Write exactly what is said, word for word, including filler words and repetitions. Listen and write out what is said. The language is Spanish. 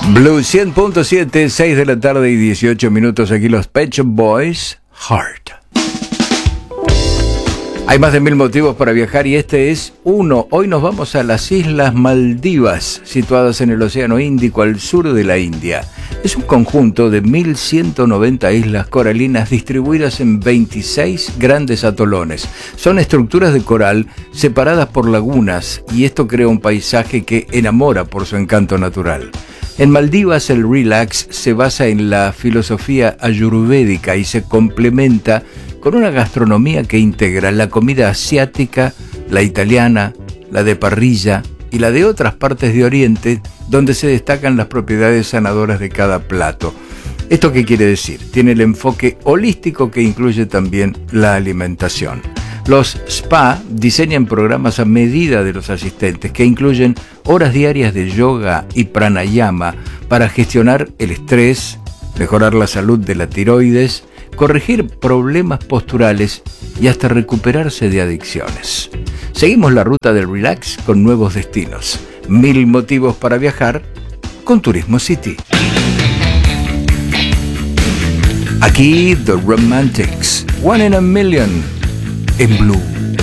Blue cien punto siete, seis de la tarde y dieciocho minutos. Aquí los Pet Shop Boys, Heart. Hay más de mil motivos para viajar y este es uno. Hoy nos vamos a las Islas Maldivas, situadas en el Océano Índico al sur de la India. Es un conjunto de mil ciento noventa islas coralinas distribuidas en veintiséis grandes atolones. Son estructuras de coral separadas por lagunas y esto crea un paisaje que enamora por su encanto natural. En Maldivas el relax se basa en la filosofía ayurvédica y se complementa con una gastronomía que integra la comida asiática, la italiana, la de parrilla y la de otras partes de Oriente, donde se destacan las propiedades sanadoras de cada plato. ¿Esto qué quiere decir? Tiene el enfoque holístico que incluye también la alimentación. Los spa diseñan programas a medida de los asistentes que incluyen horas diarias de yoga y pranayama para gestionar el estrés, mejorar la salud de la tiroides, corregir problemas posturales y hasta recuperarse de adicciones. Seguimos la ruta del relax con nuevos destinos. Mil motivos para viajar con Turismo City. Aquí The Romantics, One in a Million, en Blue.